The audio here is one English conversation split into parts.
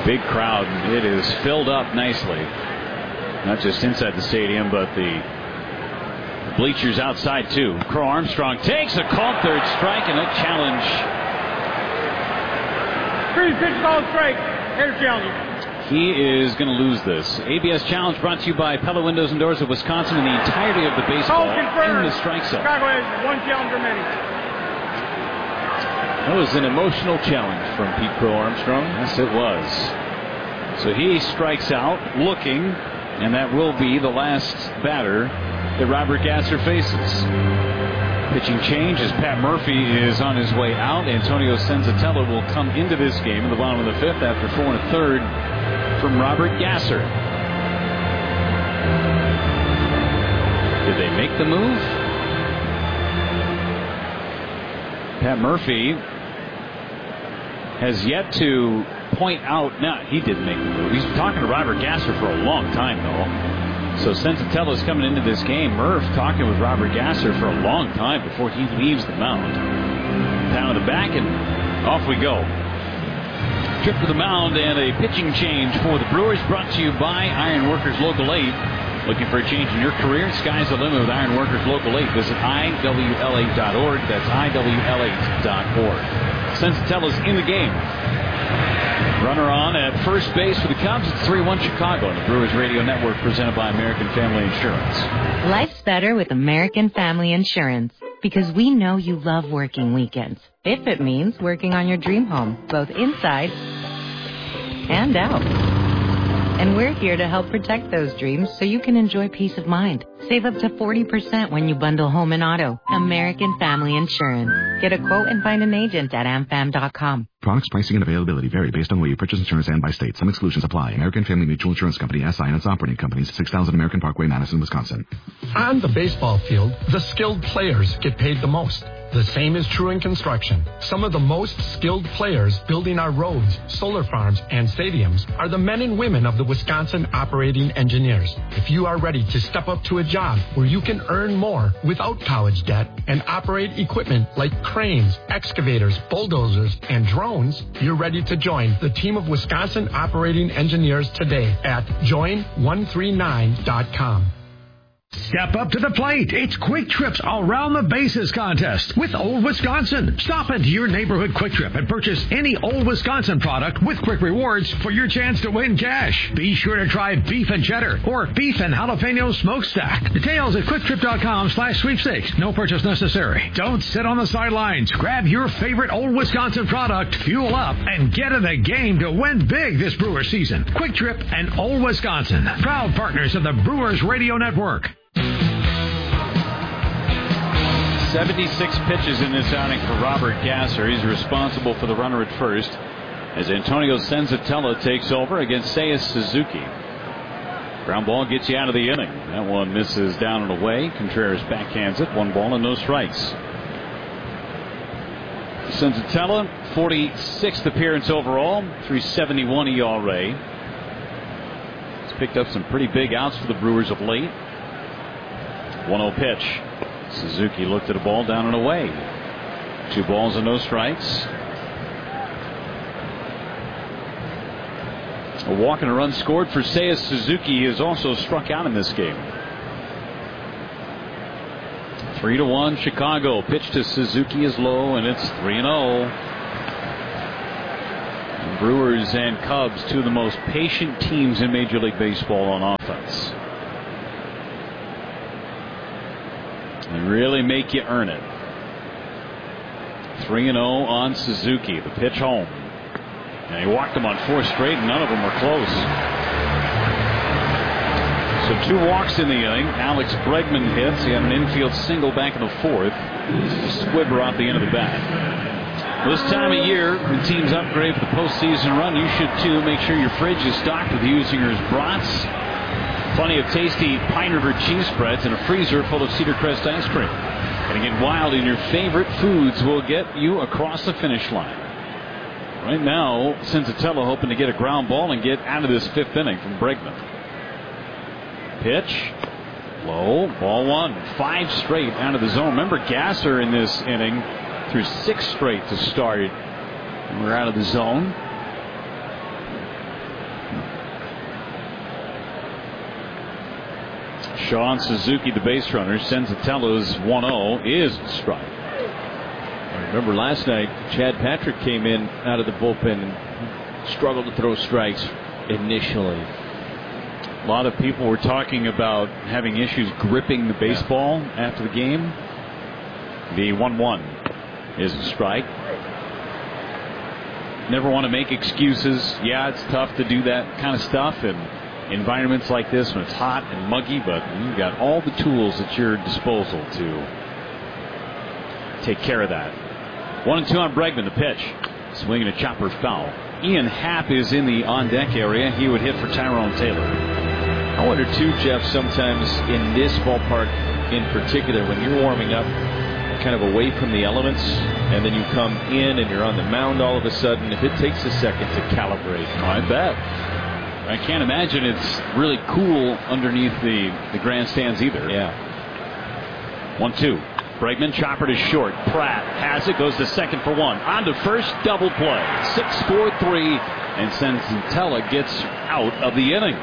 Big crowd. It is filled up nicely. Not just inside the stadium, but the bleachers outside, too. Crow Armstrong takes a called third strike and a challenge. 3 pitch ball strike. Here's challenge. He is going to lose this. ABS Challenge brought to you by Pella Windows and Doors of Wisconsin and the entirety of the baseball in the strike zone. Chicago has 1 challenge remaining. That was an emotional challenge from Pete Crow Armstrong. Yes, it was. So he strikes out looking, and that will be the last batter that Robert Gasser faces. Pitching change as Pat Murphy is on his way out. Antonio Senzatella will come into this game in the bottom of the 5th after 4 1/3 from Robert Gasser. Did they make the move? Pat Murphy has yet to point out. No, he didn't make the move. He's been talking to Robert Gasser for a long time, though. So Senzatella's coming into this game. Murph talking with Robert Gasser for a long time before he leaves the mound. Down to the back, and off we go. Trip to the mound and a pitching change for the Brewers, brought to you by Iron Workers Local 8. Looking for a change in your career? Sky's the limit with Iron Workers Local 8. Visit IWL8.org. That's IWL8.org. Senzatella's in the game. Runner on at first base for the Cubs. It's 3-1 Chicago on the Brewers Radio Network, presented by American Family Insurance. Life's better with American Family Insurance, because we know you love working weekends. If it means working on your dream home, both inside and out. And we're here to help protect those dreams so you can enjoy peace of mind. Save up to 40% when you bundle home and auto. American Family Insurance. Get a quote and find an agent at amfam.com. Products, pricing, and availability vary based on where you purchase insurance and by state. Some exclusions apply. American Family Mutual Insurance Company, SI, and its operating companies, 6000 American Parkway, Madison, Wisconsin. On the baseball field, the skilled players get paid the most. The same is true in construction. Some of the most skilled players building our roads, solar farms, and stadiums are the men and women of the Wisconsin Operating Engineers. If you are ready to step up to a job where you can earn more without college debt and operate equipment like cranes, excavators, bulldozers, and drones, you're ready to join the team of Wisconsin Operating Engineers today at join139.com. Step up to the plate. It's Quick Trip's Around the Bases contest with Old Wisconsin. Stop into your neighborhood Quick Trip and purchase any Old Wisconsin product with Quick Rewards for your chance to win cash. Be sure to try beef and cheddar or beef and jalapeno smokestack. Details at quicktrip.com/sweepstakes. No purchase necessary. Don't sit on the sidelines. Grab your favorite Old Wisconsin product, fuel up, and get in the game to win big this Brewers season. Quick Trip and Old Wisconsin, proud partners of the Brewers Radio Network. 76 pitches in this outing for Robert Gasser. He's responsible for the runner at first as Antonio Senzatella takes over against Seiya Suzuki. Ground ball gets you out of the inning. That one misses down and away. Contreras backhands it. 1 ball and no strikes. Senzatella, 46th appearance overall, 3.71 ERA. He's picked up some pretty big outs for the Brewers of late. 1-0 pitch. Suzuki looked at a ball down and away. 2 balls and no strikes. A walk and a run scored for Seiya Suzuki. He has also struck out in this game. 3-1 Chicago. Pitch to Suzuki is low, and it's 3-0. Brewers and Cubs, two of the most patient teams in Major League Baseball on offense. They really make you earn it. 3-0 on Suzuki. The pitch home. And he walked them on 4 straight, and none of them were close. So 2 walks in the inning. Alex Bregman hits. He had an infield single back in the 4th. Squibber off the end of the bat. This time of year, when teams upgrade for the postseason run, you should too. Make sure your fridge is stocked with Usinger's brats. Plenty of tasty Pine River cheese spreads and a freezer full of Cedar Crest ice cream. Gonna get wild in your favorite foods will get you across the finish line. Right now, Senzatella hoping to get a ground ball and get out of this 5th inning from Bregman. Pitch. Low. Ball 1. 5 straight out of the zone. Remember Gasser in this inning threw 6 straight to start. And we're out of the zone. Sean Suzuki, the base runner, Senzatello's 1-0 is a strike. Remember last night, Chad Patrick came in out of the bullpen and struggled to throw strikes initially. A lot of people were talking about having issues gripping the baseball after the game. The 1-1 is a strike. Never want to make excuses. Yeah, it's tough to do that kind of stuff in environments like this when it's hot and muggy, but you've got all the tools at your disposal to take care of that. 1-2 on Bregman, the pitch. Swinging a chopper foul. Ian Happ is in the on-deck area. He would hit for Tyrone Taylor. I wonder, too, Jeff, sometimes in this ballpark in particular, when you're warming up kind of away from the elements, and then you come in and you're on the mound all of a sudden, if it takes a second to calibrate. Oh, I bet. I can't imagine it's really cool underneath the grandstands either. Yeah. 1-2. Bregman, chopper to short. Pratt has it, goes to second for one. On to first, double play. 6-4-3, and Senzatella gets out of the inning.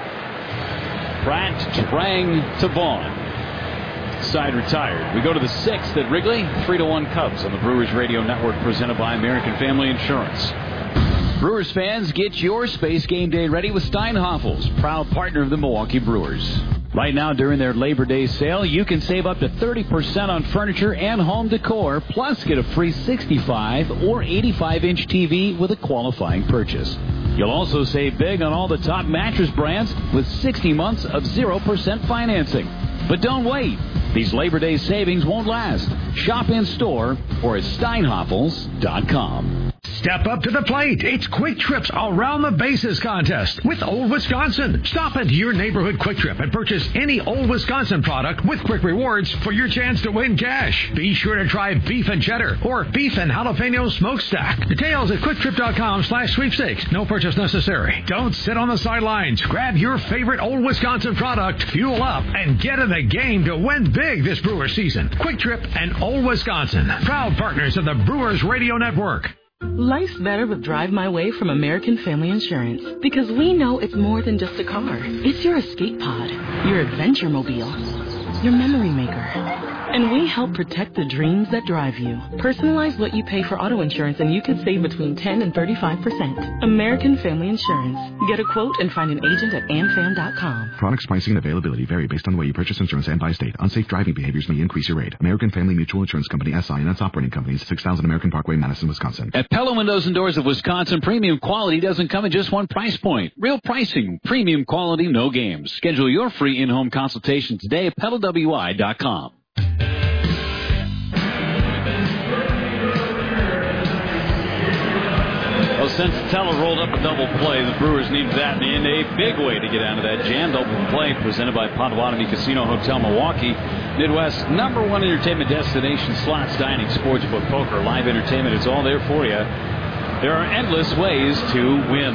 Pratt, Trang to Vaughn. Side retired. We go to the sixth at Wrigley. 3-1 Cubs on the Brewers Radio Network, presented by American Family Insurance. Brewers fans, get your Space Game Day ready with Steinhoffels, proud partner of the Milwaukee Brewers. Right now, during their Labor Day sale, you can save up to 30% on furniture and home decor, plus get a free 65 or 85-inch TV with a qualifying purchase. You'll also save big on all the top mattress brands with 60 months of 0% financing. But don't wait. These Labor Day savings won't last. Shop in store or at steinhoffels.com. Step up to the plate. It's Quick Trips Around the Bases contest with Old Wisconsin. Stop into your neighborhood Quick Trip and purchase any Old Wisconsin product with Quick Rewards for your chance to win cash. Be sure to try beef and cheddar or beef and jalapeno smokestack. Details at quicktrip.com/sweepstakes. No purchase necessary. Don't sit on the sidelines. Grab your favorite Old Wisconsin product, fuel up, and get in the game to win big this Brewer season. Quick Trip and Old Wisconsin, proud partners of the Brewers Radio Network. Life's better with Drive My Way from American Family Insurance, because we know it's more than just a car. It's your escape pod, your adventure mobile, your memory maker. And we help protect the dreams that drive you. Personalize what you pay for auto insurance and you can save between 10 and 35%. American Family Insurance. Get a quote and find an agent at amfam.com. Products, pricing, and availability vary based on the way you purchase insurance and by state. Unsafe driving behaviors may increase your rate. American Family Mutual Insurance Company, SI, and its operating companies, 6000 American Parkway, Madison, Wisconsin. At Pella Windows and Doors of Wisconsin, premium quality doesn't come at just one price point. Real pricing, premium quality, no games. Schedule your free in-home consultation today at PellaWI.com. Well, Senzatella rolled up a double play. The Brewers needed that in a big way to get out of that jam. Double play presented by Potawatomi Casino Hotel Milwaukee. Midwest's #1 entertainment destination, slots, dining, sportsbook, poker, live entertainment. It's all there for you. There are endless ways to win.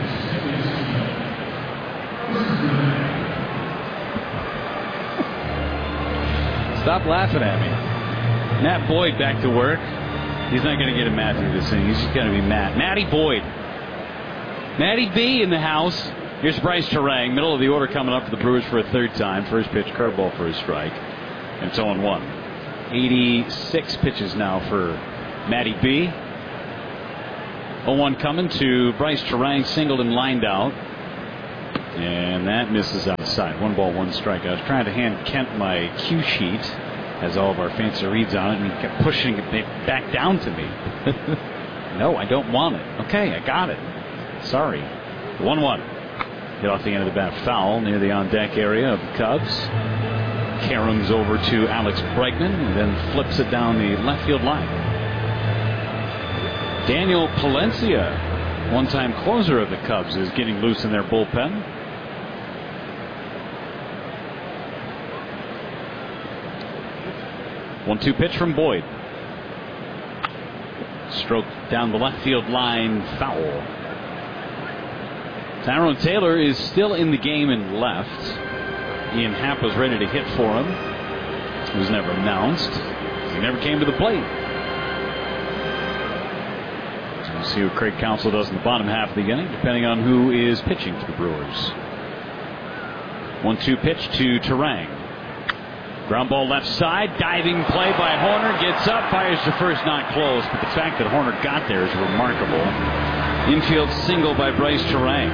Stop laughing at me. Matt Boyd back to work. He's not going to get a Matt through this thing. He's just going to be Matt. Matty Boyd. Matty B in the house. Here's Bryce Terang. Middle of the order coming up for the Brewers for a third time. First pitch, curveball for a strike. And it's 0-1. 86 pitches now for Matty B. 0-1 coming to Bryce Terang. Singled and lined out. And that misses outside. 1 ball, 1 strike. I was trying to hand Kent my cue sheet. Has all of our fancy reads on it, and he kept pushing it back down to me. No, I don't want it. Okay, I got it. Sorry. 1-1. Hit off the end of the bat foul near the on-deck area of the Cubs. Caroms over to Alex Bregman, and then flips it down the left field line. Daniel Palencia, one-time closer of the Cubs, is getting loose in their bullpen. One-two pitch from Boyd. Stroke down the left field line, foul. Tyrone Taylor is still in the game and left. Ian Happ was ready to hit for him. He was never announced. He never came to the plate. So we'll see what Craig Counsell does in the bottom half of the inning, depending on who is pitching for the Brewers. 1-2 pitch to Turang. Ground ball left side, diving play by Horner, gets up, fires to first, not close, but the fact that Horner got there is remarkable. Infield single by Bryce Turang.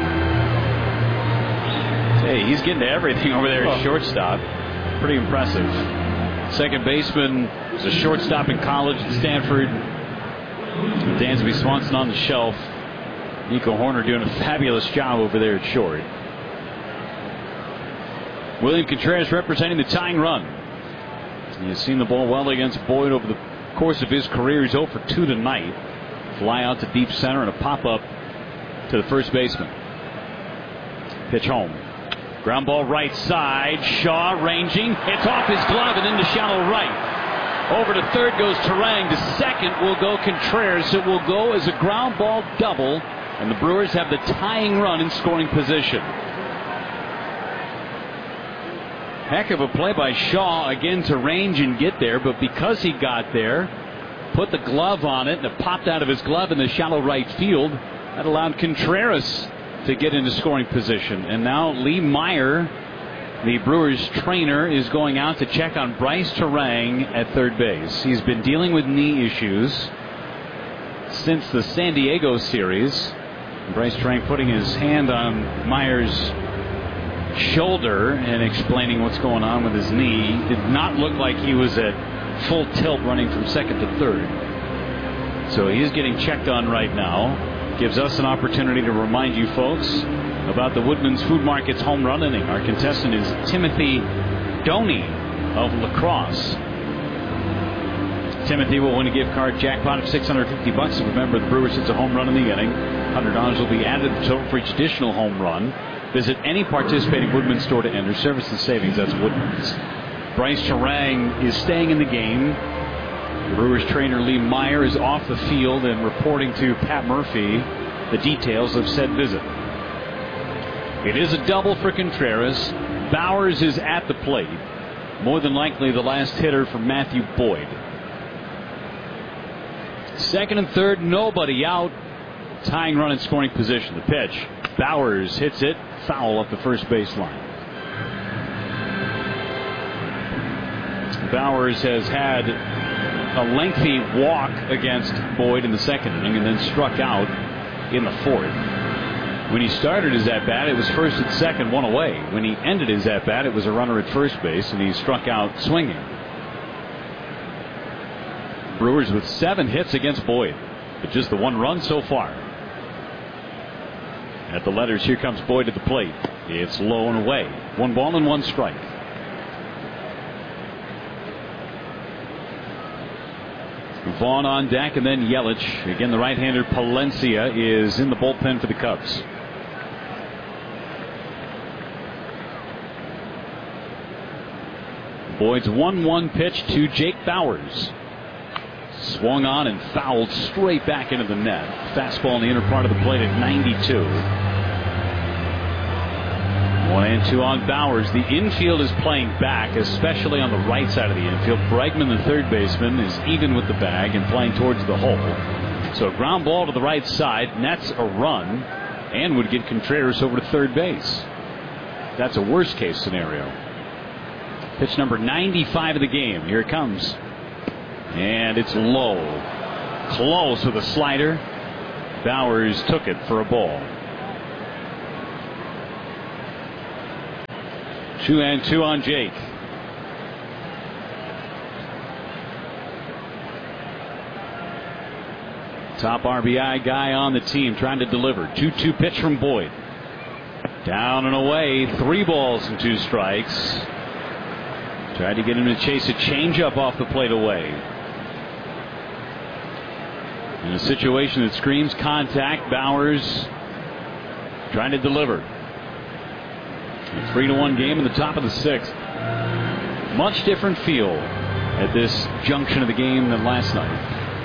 Hey, he's getting to everything over there at shortstop. Pretty impressive. Second baseman was a shortstop in college at Stanford. Dansby Swanson on the shelf. Nico Horner doing a fabulous job over there at short. William Contreras representing the tying run. He has seen the ball well against Boyd over the course of his career. He's 0 for 2 tonight. Fly out to deep center and a pop-up to the first baseman. Pitch home. Ground ball right side. Shaw ranging. It's off his glove and into shallow right. Over to third goes Turang. To second will go Contreras. It will go as a ground ball double. And the Brewers have the tying run in scoring position. Heck of a play by Shaw again to range and get there, but because he got there, put the glove on it, and it popped out of his glove in the shallow right field. That allowed Contreras to get into scoring position. And now Lee Meyer, the Brewers trainer, is going out to check on Bryce Turang at third base. He's been dealing with knee issues since the San Diego series. Bryce Turang putting his hand on Meyer's shoulder and explaining what's going on with his knee. Did not look like he was at full tilt running from second to third. So he is getting checked on right now. Gives us an opportunity to remind you folks about the Woodman's Food Market's home run inning. Our contestant is Timothy Doney of La Crosse. Timothy will win a gift card jackpot of $650. Remember, the Brewers hits a home run in the inning. $100 will be added to the total for each additional home run. Visit any participating Woodman store to enter. Service and savings, that's Woodman's. Bryce Turang is staying in the game. The Brewers trainer Lee Meyer is off the field and reporting to Pat Murphy the details of said visit. It is a double for Contreras. Bowers is at the plate. More than likely the last hitter for Matthew Boyd. Second and third, nobody out. Tying run in scoring position. The pitch. Bowers hits it. Foul up the first baseline. Bowers has had a lengthy walk against Boyd in the second inning and then struck out in the fourth. When he started his at-bat, it was first and second, one away. When he ended his at-bat, it was a runner at first base, and he struck out swinging. Brewers with 7 hits against Boyd, but just the 1 run so far. At the letters, here comes Boyd to the plate. It's low and away. 1 ball and 1 strike. Vaughn on deck, and then Yelich. Again, the right-hander Palencia is in the bullpen for the Cubs. Boyd's 1-1 pitch to Jake Bowers. Swung on and fouled straight back into the net. Fastball in the inner part of the plate at 92. 1-2 on Bowers. The infield is playing back, especially on the right side of the infield. Bregman, the third baseman, is even with the bag and playing towards the hole. So ground ball to the right side, nets a run, and would get Contreras over to third base. That's a worst case scenario. Pitch number 95 of the game. Here it comes. And it's low. Close with a slider. Bowers took it for a ball. 2-2 on Jake. Top RBI guy on the team trying to deliver. 2-2 pitch from Boyd. Down and away. 3 balls and 2 strikes. Tried to get him to chase a changeup off the plate away. In a situation that screams contact, Bowers trying to deliver. A 3-1 game in the top of the 6th. Much different feel at this junction of the game than last night.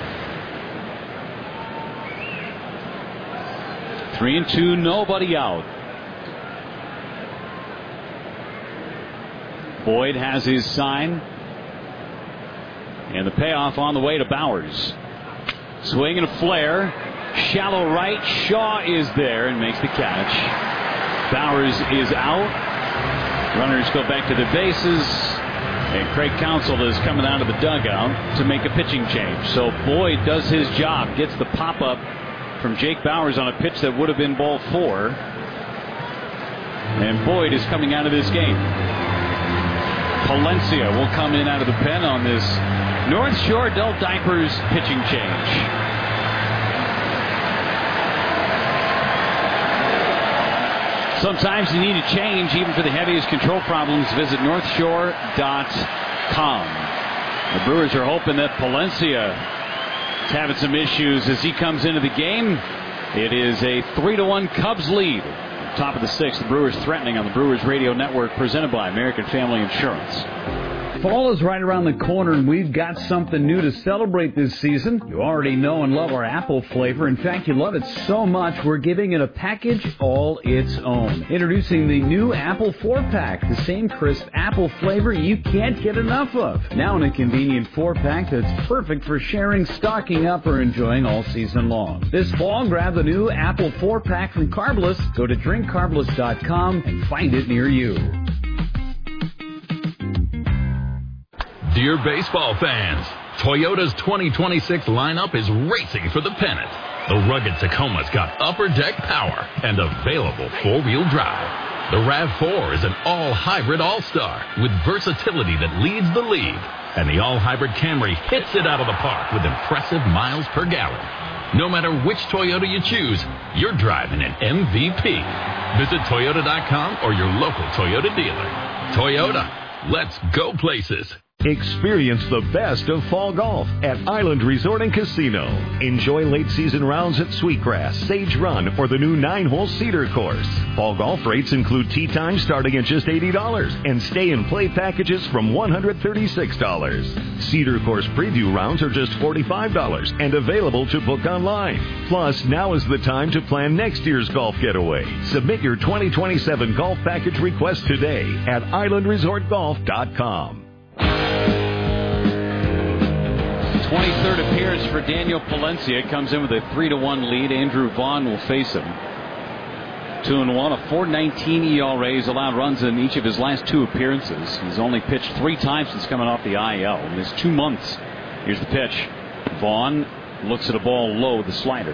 3-2, nobody out. Boyd has his sign. And the payoff on the way to Bowers. Swing and a flare. Shallow right. Shaw is there and makes the catch. Bowers is out. Runners go back to their bases, and Craig Counsell is coming out of the dugout to make a pitching change. So Boyd does his job, gets the pop-up from Jake Bauers on a pitch that would have been ball 4. And Boyd is coming out of this game. Palencia will come in out of the pen on this North Shore Adult Diapers pitching change. Sometimes you need a change, even for the heaviest control problems. Visit NorthShore.com. The Brewers are hoping that Palencia is having some issues as he comes into the game. It is a 3-1 Cubs lead. Top of the 6th, the Brewers threatening on the Brewers Radio Network, presented by American Family Insurance. Fall is right around the corner, and we've got something new to celebrate this season. You already know and love our apple flavor. In fact, you love it so much, we're giving it a package all its own. Introducing the new Apple 4-Pack, the same crisp apple flavor you can't get enough of. Now in a convenient 4-pack that's perfect for sharing, stocking up, or enjoying all season long. This fall, grab the new Apple 4-Pack from Carbliss. Go to drinkcarbliss.com and find it near you. Dear baseball fans, Toyota's 2026 lineup is racing for the pennant. The rugged Tacoma's got upper deck power and available four-wheel drive. The RAV4 is an all-hybrid all-star with versatility that leads the league. And the all-hybrid Camry hits it out of the park with impressive miles per gallon. No matter which Toyota you choose, you're driving an MVP. Visit Toyota.com or your local Toyota dealer. Toyota, let's go places. Experience the best of fall golf at Island Resort and Casino. Enjoy late season rounds at Sweetgrass, Sage Run, or the new 9-hole Cedar course. Fall golf rates include tee time starting at just $80 and stay and play packages from $136. Cedar course preview rounds are just $45 and available to book online. Plus, now is the time to plan next year's golf getaway. Submit your 2027 golf package request today at islandresortgolf.com. 23rd appearance for Daniel Palencia. Comes in with a 3-1 lead. Andrew Vaughn will face him. 2-1, a 4.19 ERA. He's allowed runs in each of his last 2 appearances. He's only pitched 3 times since coming off the IL in his 2 months. Here's the pitch. Vaughn looks at a ball low, the slider.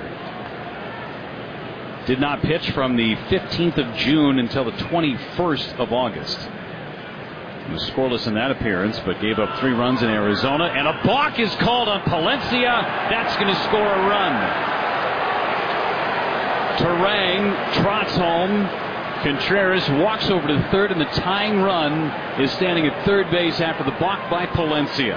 Did not pitch from the 15th of June until the 21st of August. He was scoreless in that appearance, but gave up 3 runs in Arizona. And a balk is called on Palencia. That's going to score a run. Terang trots home. Contreras walks over to the third, and the tying run is standing at third base after the balk by Palencia.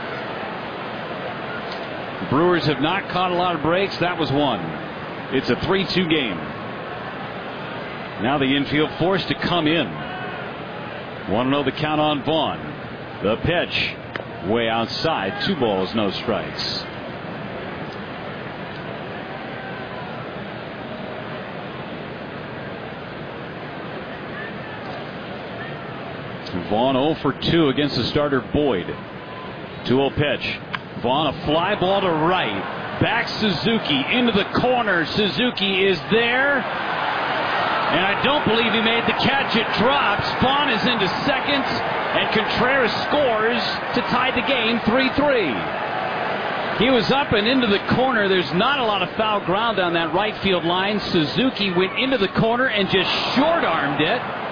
The Brewers have not caught a lot of breaks. That was one. It's a 3-2 game. Now the infield forced to come in. Want to know the count on Vaughn. The pitch way outside. 2 balls, no strikes. Vaughn 0 for 2 against the starter Boyd. 2-0 pitch. Vaughn, a fly ball to right. Back Suzuki into the corner. Suzuki is there. And I don't believe he made the catch. It drops. Vaughn is into second, and Contreras scores to tie the game 3-3. He was up and into the corner. There's not a lot of foul ground on that right field line. Suzuki went into the corner and just short-armed it.